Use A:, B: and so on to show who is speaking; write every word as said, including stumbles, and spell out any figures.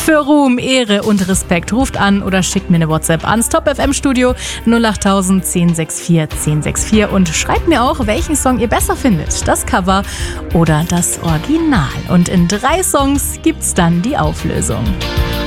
A: Für Ruhm, Ehre und Respekt ruft an oder schickt mir eine WhatsApp ans Top F M Studio null acht tausend zehn sechs vier zehn sechs vier und schreibt mir auch, welchen Song ihr besser findet, das Cover oder das Original. Und in drei Songs gibt's dann die Auflösung.